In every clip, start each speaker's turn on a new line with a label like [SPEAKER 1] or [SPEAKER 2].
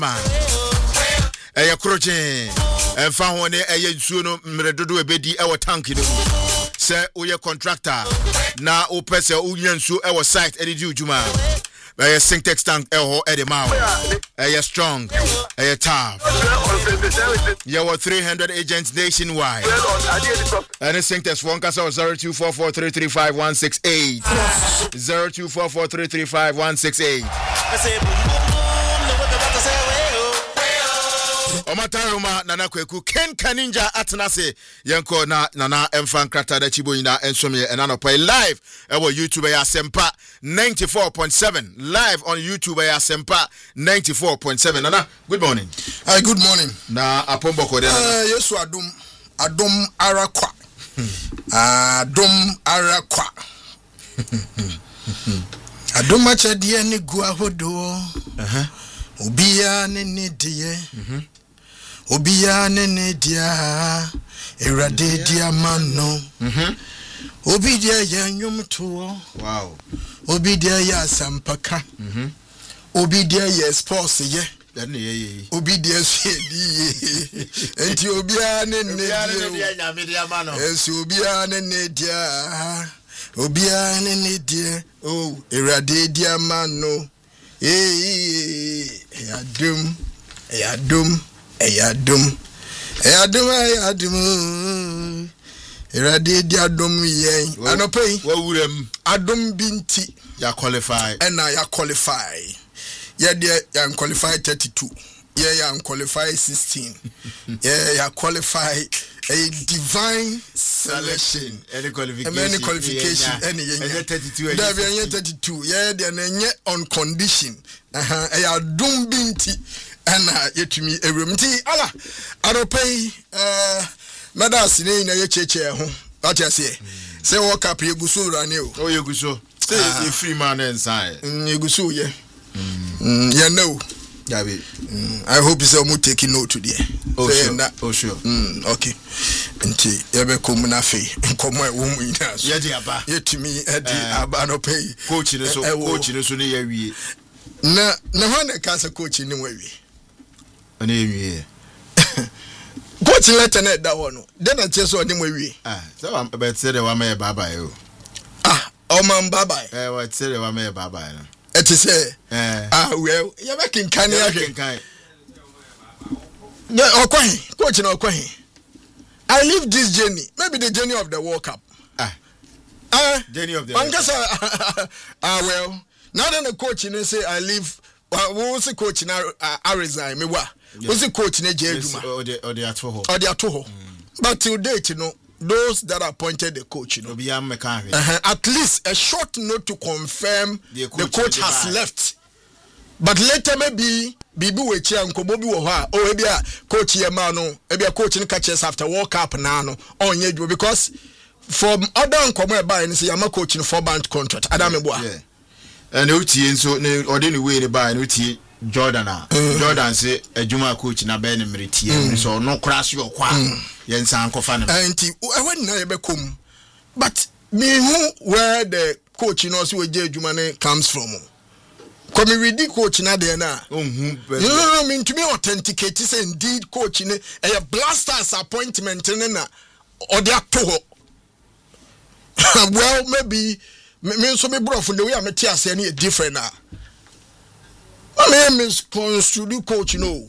[SPEAKER 1] man eye kroje emfa ho ne eye nsuo no mredodo ebedi e wo tank no se uye contractor na opese unya nsuo e wo site e di ujuma Syntex tank eho edema strong tough. You were 300 agents nationwide. And the Syntex phone cast 0244335168 0244335168. Omataruma nana kweku Ken Kaninja atenase yenko na nana emfa nkrata da chibo nyina ensomye enanopa live ewo YouTube ya Sempa 94.7 live on YouTube ya Sempa 94.7 nana good morning.
[SPEAKER 2] Hi, good morning.
[SPEAKER 1] Na apombo ko de
[SPEAKER 2] Yesu adom arakwa adom arakwa adom achadie ne guahodo obia ne die obia ne dia erade dia mano obidia ya nyumto
[SPEAKER 1] wow
[SPEAKER 2] obidia ya sampaka obidia ya sports ye obidia sedi enti obia ne dia nyamedia mano esu obia ne dia obia ne dia oh erade dia mano adum erade dia dum yen anopei
[SPEAKER 1] wawurem
[SPEAKER 2] adum binti
[SPEAKER 1] ya qualify
[SPEAKER 2] na ya qualify ya dia ya qualify 32 ya qualify 16 ya qualify a divine selection
[SPEAKER 1] any qualification
[SPEAKER 2] any 32 ya dia na nye on condition ya dum binti ana yetumi ewremti ala aropei madas ne na yecheche ho ati ase se wo cap yeguso rane o
[SPEAKER 1] yeguso say you free man inside
[SPEAKER 2] yeguso ye you know
[SPEAKER 1] Gabi
[SPEAKER 2] I hope you say mo take note today
[SPEAKER 1] sure
[SPEAKER 2] okay nti yebe kom na fe nkomo e wo mu ina so
[SPEAKER 1] ye di aba
[SPEAKER 2] yetumi edi aba no pay
[SPEAKER 1] coach ne so ne ya wie
[SPEAKER 2] na ho na ka sa coach ni wa wie
[SPEAKER 1] ana wie
[SPEAKER 2] coach letter na da ho no de na che so ni mo wie
[SPEAKER 1] so am be say the wa me baba e o
[SPEAKER 2] o man baba
[SPEAKER 1] wa say the wa me baba no
[SPEAKER 2] it is well you making can no okwan coach na okwan I live this journey maybe the journey of the World Cup
[SPEAKER 1] journey of the World Cup
[SPEAKER 2] well now then the coach you say I live we say coach na I resign me wa we say coach na je aduma
[SPEAKER 1] or the
[SPEAKER 2] atoho but till date you know those that appointed the coach you know at least a short note to confirm the coach has left but later maybe bibi we chia nkobo bi wo ha o e bia coach ye ma no e bia coach ni catches after World Cup na no onye dwo because from other nkomo e ba ni say yama coach ni 4-month contract adamebo
[SPEAKER 1] and utie nso ne ode ni we ni ba ni utie Jordan say adwuma coach na be ni mretie so no crash your kwa yensa ankofa ne
[SPEAKER 2] anti e wani na ye be kom but me who where the coach no so we adwuma ne comes from come read coach na there na
[SPEAKER 1] no
[SPEAKER 2] mean to me authenticate say indeed coach ne a Blasters appointment ne na or they to well maybe me so me bro from the way I met here say any different na my name is construed coach no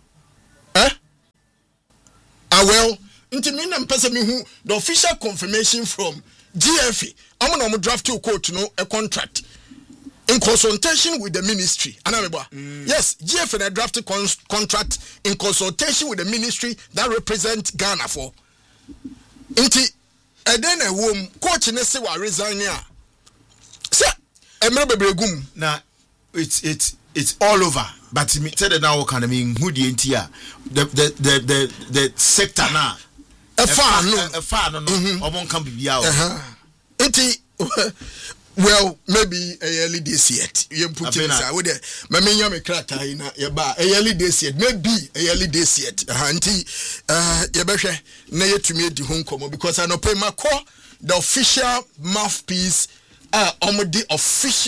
[SPEAKER 2] well into me na pese me who the official confirmation from GFA I'm no draft to coach no a contract in consultation with the ministry yes GFA na drafted contract in consultation with the ministry that represent Ghana for inti then a wom coach ne se wa resign ya say emre bebregum
[SPEAKER 1] na it's all over but me tell now can mean who the entire the sector na
[SPEAKER 2] a fan
[SPEAKER 1] no obon can be bia
[SPEAKER 2] inti well maybe a early days yet you put it inside with me menya me krata ina ye ba early days yet maybe early days yet anti ye behwe na yetumi edi ho nkomo because anope mako the official mouthpiece the official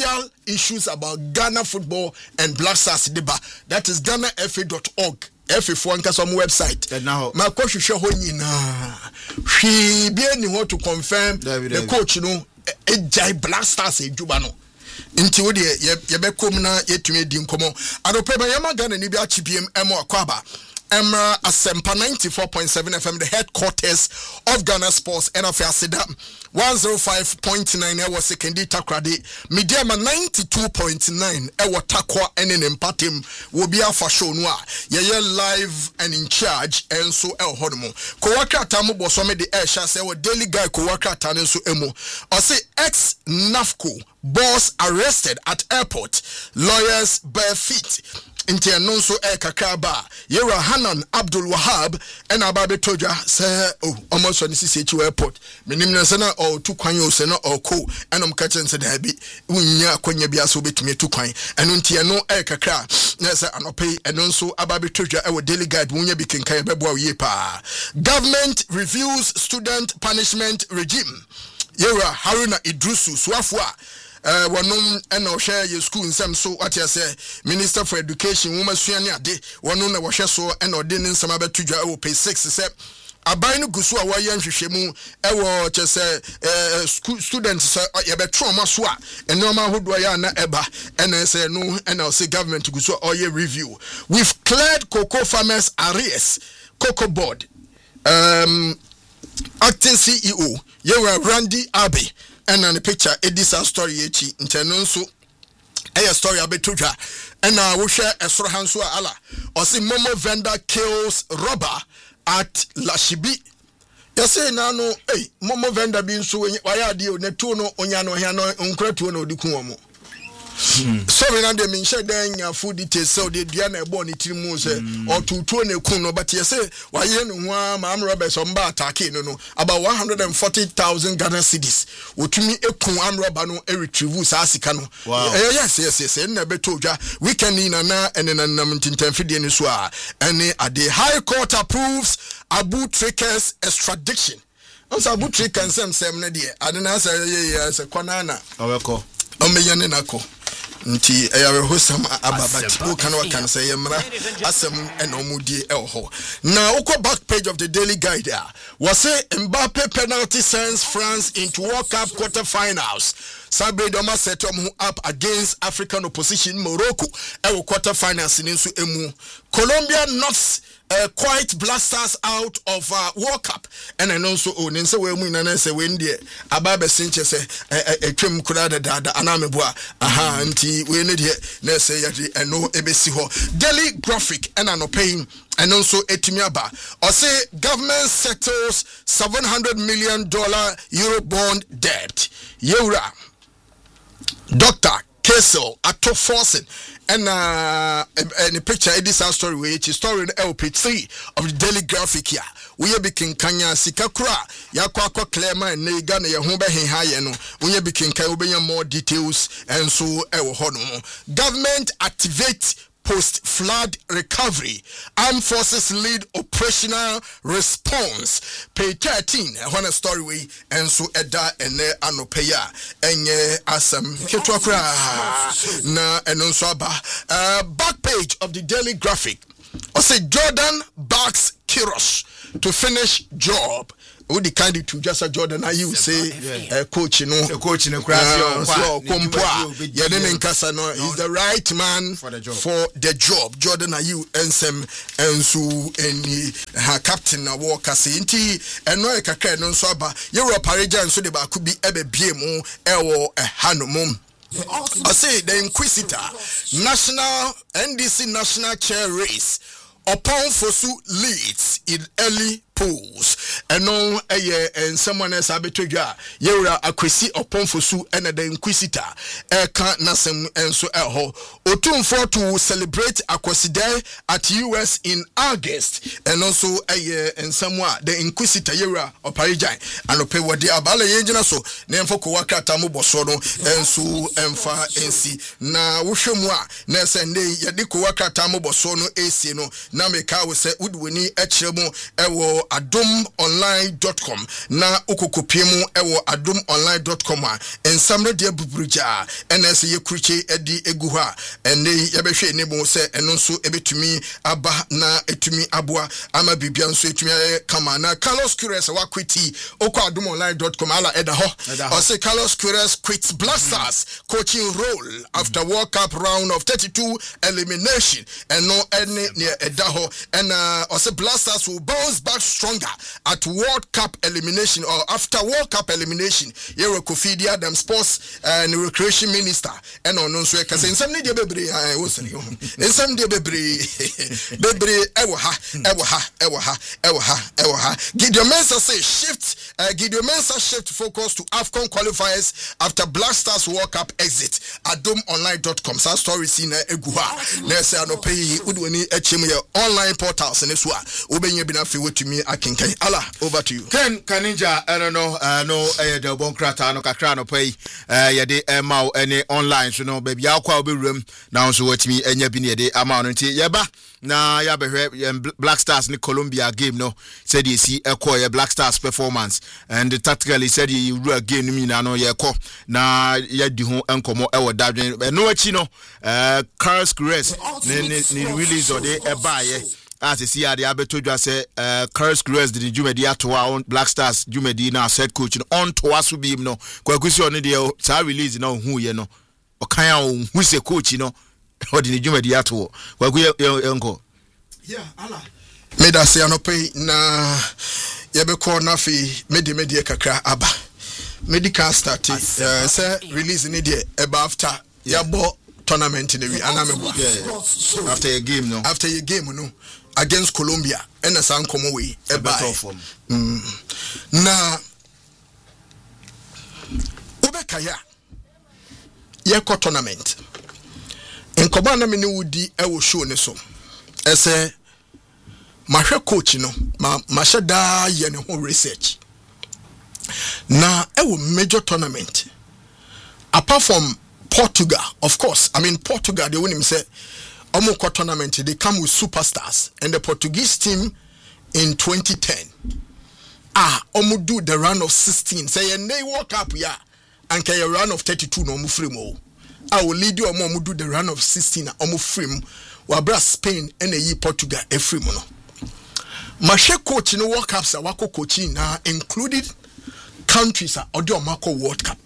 [SPEAKER 2] issues about Ghana football and Black Stars deba. That is ghanafa.org. F4 nka some website. Ma coach hwe ho nyina. Hwe bia ni ho to confirm the coach no ejai Black Stars ejuba no. Nti wo de ye bekom na yetumi di nkomo. Adopeba yama Ghana ni bia chipiem emo akwaba. Emra Asempa 94.7 FM, the headquarters of Ghana Sports, NFL Asida 105.9 Ewa Sekendi Takrade, Mediama 92.9 Ewa Takwa Enen Empatim, will be for show noir. Ye live and in charge, and so El Hodomo. Kowaka Tamu Bosome the Air Shas, our daily guy Kowaka Tanesu Emo. Or say ex NAFCO boss arrested at airport, lawyers bare feet. Inti anonso kakaba Yera Hanan Abdul Wahab and Ababe Toja say almost on the CCH airport minimum sena or two kwanyo sena or ko and catching said habi unya kwanya biaso betumi two kwan and unti ano kakra nesa anope and also Ababe Toja our daily guide wunya bikinka bebo yepa. Government reviews student punishment regime. Yera Haruna Idrusu Swafwa wanum ena share your school nsem so what you say Minister for Education woman suani ade wanu na wahwe so ena ode ne nsem abetudwa e wo pay 6 say aban no gusu a waye nhwehwemu e wo che say students say ye betro ma so a enoma hodo ya na eba ena say no ena say government gusu oye review. We've cleared cocoa farmers arrears. Cocoa board acting CEO Yewa Randy Abbey and on the picture Edisa story echi ntenonso a story abetudwa and we share a sorohanso ala or say Momo vendor kills robber at Lashibi. You say na no Momo vendor bin so waya de o neto no onya no hia no nkratu no odikun omo. Sorry na dem nche dan nya food details so de dua na ebo ni tirimu say or tutuo na kun no but you say waye no ho ma am robbers on ba attack no about 140,000 Ghana cedis otumi ekun am robber no retrieve sa sika no. Yes na beto dwa weekend ni na enenanam tintamfide ni so a ene ade high court approves Abu Trikers extradition. Also Abu Trikers sem na de adena say kwanana
[SPEAKER 1] aweko
[SPEAKER 2] omeyane nako nti ayawe hosam ababati o kan wa kan say yemra asem enomudie elho na uko back page of the daily guide was say Mbappe penalty sends France into World Cup quarterfinals. Sabe doma set up against African opposition Morocco e quarterfinals in nso emu. Colombia knocks quite Black Stars out of World Cup and then also ninse we mu na say we ndie ababe sinche say etwem kura da anameboa aha nti we ne de na say yade eno ebesi ho. Daily Graphic and anopaying and also etimiaba or say government settles $700 million euro bond debt. Yeura Dr. Kessel ato forcing and a picture this story which is story in LP3 of the Daily Graphic here. We be king kanya sikakura yakwa clema and nega na yahumbe high no we be king kaya more details and so government activate post-flood recovery. Armed Forces lead operational response. Page 13. When a story we and so eda ene anopeya enye asam ketwakra na enonsoaba. Back page of the Daily Graphic. I say Jordan backs Kiros to finish job. Who the candidate to just a Jordan? Are you say coach? You know,
[SPEAKER 1] coach in a
[SPEAKER 2] he's the right man for the job. Jordan, are you ensem ensu any captain na walk as inti and no kakra no so aba Europe region so de ba could be ebe biemu ewo hanomum. I say the Inquisitor National NDC National Chair race upon Fosu leads in early polls and no and someone else abetwa yewra akwesi upon Fosu and the Inquisitor eka nasem enso eho otumfo to celebrate Akwesi Day at US in August and also and someone the Inquisitor yewra oparijan and ope wode abale yengina so na emfo ko wakata mo boso no enso emfa ensi na wohwemu a na se ne yede ko wakata mo boso no esi no na meka wo se udwoni ekiremu ewo Adom adomonline.com na okokopiemu ewo adomonline.com and samre de bubuja NS ye kruche edi egu ha ene yebehwe ne bo se eno nso ebetumi aba na etumi aboa ama bibia nso etumi kama na Carlos Queiroz wakwiti okọ adomonline.com ala eda ho o say Carlos Queiroz quits Black Stars coaching role after World Cup round of 32 elimination and no any near eda ho and o say Black Stars will bounce back stronger at World Cup elimination or after World Cup elimination. Yero Kofi Adam Sports and Recreation Minister and on so ka say nsam ne de bebre wo sene ho nsam de bebre ewo ha Gideon Mensah say shift focus to AFCON qualifiers after Black Stars World Cup exit adomonline.com. Sa story seen egu ha na say anope udwani echem ye online portals ne so a obenye bi na fe wotumi akenkan ala over to you
[SPEAKER 1] Ken Kaninja no the bon krata no kakra no pay ye de ma any online so no baby akwa obewuram na so wotumi enya bi ne de ama no nti ye ba na ya behwe Black Stars ni Colombia game no said you see echo ye Black Stars performance and tactically said you ru game ni na no ye ko na ye di ho enkomo e wo dadwen no achi no Carlos Queiroz ni release or de e ba ye as you see the abetodwa say Carlos Queiroz the Jumedi atoa on Black Stars Jumedi na set coach on to asu bi no kwakusi on de sa release na hu ye no okan ya hu se coach no o de Jumedi atoa kwakuye enko
[SPEAKER 2] ala meda say anope na yebe ko na fi medi kakra aba medical start say release ni de after yabo tournament in the anamebo
[SPEAKER 1] after your game no
[SPEAKER 2] against Colombia and as ankomo we e better form na ubekaya ye ko tournament en koba na me ni wudi e wo show ne so ese mahwe coach no mahwe da ye ne ho research na e wo major tournament apart from Portugal, of course. I mean, Portugal, they wouldn't say, Omoko tournament, they come with superstars. And the Portuguese team in 2010, Omu do the run of 16. Say, and they walk up, and can a run of 32, no mufrimo. I will lead you, Omu do the run of 16, Omu frim, Wabra Spain, and a ye Portugal, a frimono. Mashe coach in the World Cups, Wako coaching, included countries, Odio Mako World Cup.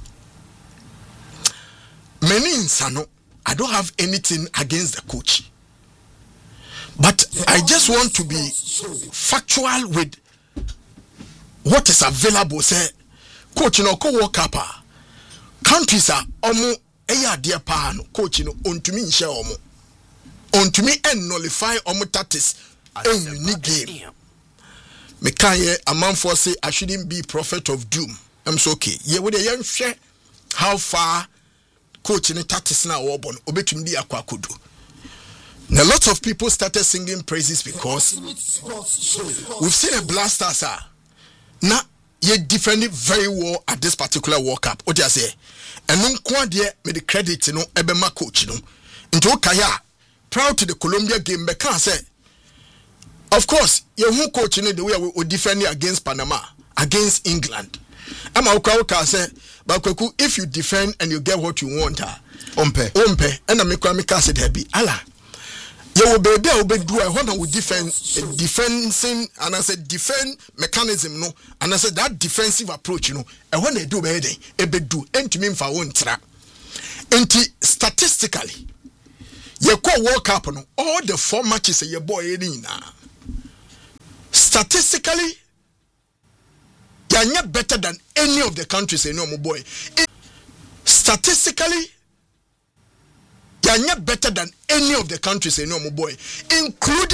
[SPEAKER 2] Many in Sano, I don't have anything against the coach. But I just want to be factual with what is available. Say, coach, World Cup. Countries are omo eya dear pan, coach, onto me share omo. Onto me and nullify omo tatis any game. Me kanye a man for say I shouldn't be prophet of doom. I'm so okay. Yeah, with a young share how far coach in tatis na wobon obetumi di akwakodo. Now lots of people started singing praises because we've seen a Black Stars na ye defended very well at this particular World Cup. What do you say? And no kwade me the credit no ebema coach no. Into kaya proud to the Colombia game be can say of course you who coach no the way we defend against Panama, against England. Ama uka say bakweku if you defend and you get what you want ompe and make say there be ala you will be there be do I want to defending and I said defend mechanism no and I said that defensive approach and when they do be there e be do entimi mfa won tra enti statistically you call World Cup no all the 4 matches you boy na statistically they are not better than any of the countries in no boy. Statistically, they are not better than any of the countries in no boy, including